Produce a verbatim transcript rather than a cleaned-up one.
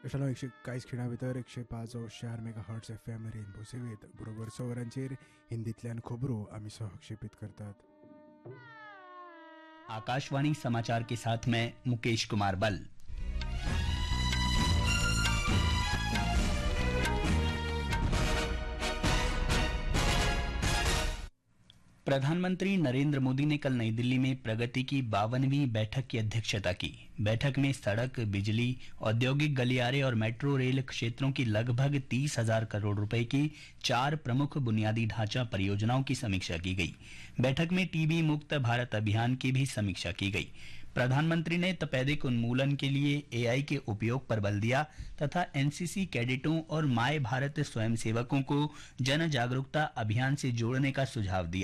दशमलव एकशे कांयच खिणा भितर एकशे पांच चार mega hertz F M rainbow सेवेत बरोबर स वरांचेर हिंदींतल्यान खबरो आमी सहक्षेपित करतात. आकाशवाणी समाचार के साथ मैं मुकेश कुमार बल. प्रधानमंत्री नरेंद्र मोदी ने कल नई दिल्ली में प्रगति की बावनवीं बैठक की अध्यक्षता की. बैठक में सड़क, बिजली, औद्योगिक गलियारे और मेट्रो रेल क्षेत्रों की लगभग तीस हजार करोड़ रुपए की चार प्रमुख बुनियादी ढांचा परियोजनाओं की समीक्षा की गई. बैठक में टीबी मुक्त भारत अभियान की भी समीक्षा की गई. प्रधानमंत्री ने तपेदिक उन्मूलन के लिए एआई के उपयोग पर बल दिया तथा एनसीसी कैडेटों और माय भारत स्वयंसेवकों को जन जागरूकता अभियान से जोड़ने का सुझाव दिया.